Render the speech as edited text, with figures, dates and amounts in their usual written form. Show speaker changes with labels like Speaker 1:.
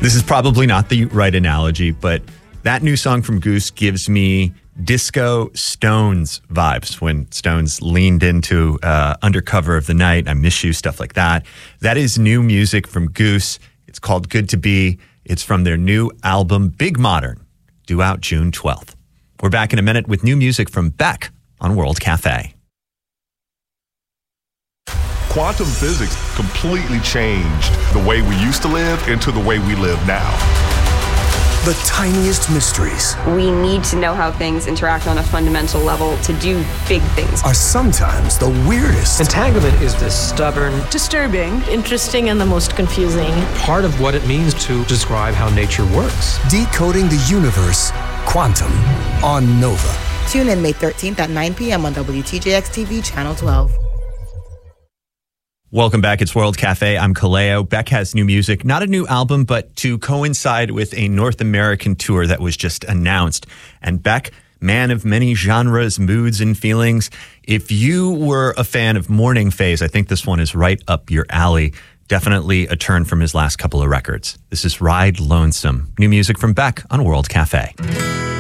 Speaker 1: This is probably not the right analogy, but that new song from Goose gives me disco Stones vibes when Stones leaned into Undercover of the Night, I Miss You, stuff like that. That is new music from Goose. It's called Good to Be. It's from their new album, Big Modern, due out June 12th. We're back in a minute with new music from Beck on World Cafe.
Speaker 2: Quantum physics completely changed the way we used to live into the way we live now.
Speaker 3: The tiniest mysteries
Speaker 4: We need to know how things interact on a fundamental level to do big things.
Speaker 3: are sometimes the weirdest.
Speaker 5: Entanglement is this stubborn
Speaker 6: Disturbing, interesting, and the most confusing.
Speaker 5: part of what it means to describe how nature works.
Speaker 3: Decoding the universe, Quantum, on Nova.
Speaker 7: Tune in May 13th at 9 p.m. on WTJX TV, Channel 12.
Speaker 1: Welcome back. It's World Cafe. I'm Kaleo. Beck has new music, not a new album, but to coincide with a North American tour that was just announced. And Beck, man of many genres, moods, and feelings. If you were a fan of Morning Phase, I think this one is right up your alley. Definitely a turn from his last couple of records. This is Ride Lonesome. New music from Beck on World Cafe.